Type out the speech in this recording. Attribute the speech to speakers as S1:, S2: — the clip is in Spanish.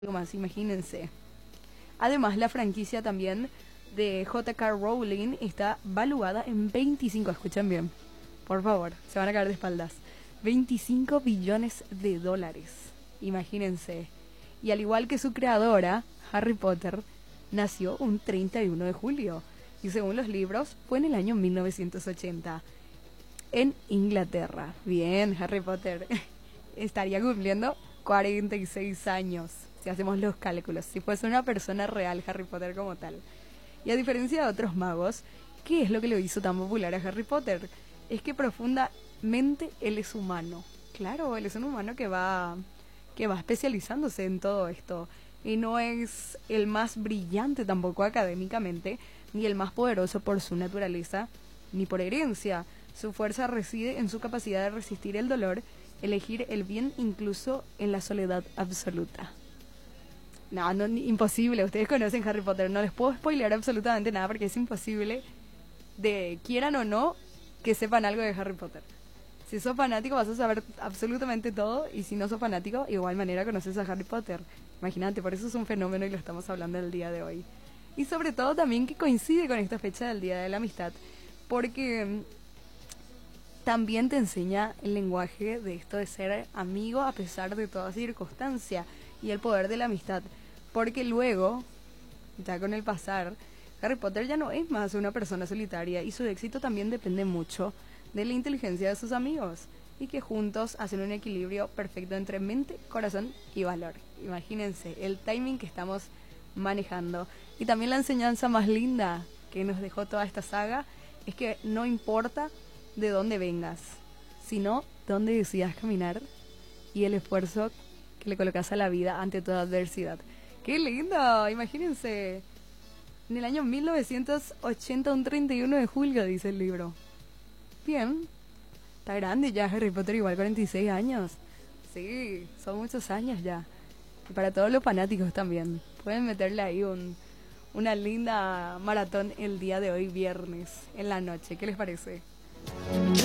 S1: algo más, imagínense. Además, la franquicia también de J.K. Rowling está valuada en 25, escuchen bien, por favor, se van a caer de espaldas, 25 billones de dólares, imagínense. Y al igual que su creadora, Harry Potter, nació un 31 de julio, y según los libros, fue en el año 1980, en Inglaterra. Bien, Harry Potter estaría cumpliendo 46 años, si hacemos los cálculos, si fuese una persona real Harry Potter como tal. Y a diferencia de otros magos, ¿qué es lo que lo hizo tan popular a Harry Potter? Es que profundamente él es humano. Claro, él es un humano que va especializándose en todo esto. Y no es el más brillante tampoco académicamente, ni el más poderoso por su naturaleza, ni por herencia. Su fuerza reside en su capacidad de resistir el dolor, elegir el bien incluso en la soledad absoluta. No, imposible. Ustedes conocen Harry Potter. No les puedo spoilear absolutamente nada porque es imposible, de quieran o no, que sepan algo de Harry Potter. Si sos fanático vas a saber absolutamente todo, y si no sos fanático, igual manera conoces a Harry Potter. Imagínate, por eso es un fenómeno y lo estamos hablando el día de hoy. Y sobre todo también que coincide con esta fecha del Día de la Amistad, porque también te enseña el lenguaje de esto de ser amigo a pesar de toda circunstancia y el poder de la amistad. Porque luego, ya con el pasar, Harry Potter ya no es más una persona solitaria y su éxito también depende mucho de la inteligencia de sus amigos y que juntos hacen un equilibrio perfecto entre mente, corazón y valor. Imagínense el timing que estamos manejando. Y también la enseñanza más linda que nos dejó toda esta saga es que no importa de dónde vengas, sino dónde decidas caminar y el esfuerzo que le colocas a la vida ante toda adversidad. ¡Qué lindo! Imagínense. En el año 1980, un 31 de julio, dice el libro. Bien. Está grande ya Harry Potter, igual 46 años. Sí, son muchos años ya. Y para todos los fanáticos también. Pueden meterle ahí una linda maratón el día de hoy, viernes, en la noche. ¿Qué les parece?